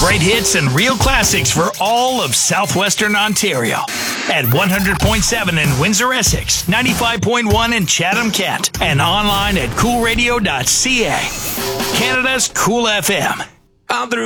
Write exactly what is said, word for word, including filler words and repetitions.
Great hits and real classics for all of southwestern Ontario. At one hundred point seven in Windsor, Essex, ninety-five point one in Chatham, Kent, and online at cool radio dot c a. Canada's Cool F M. On through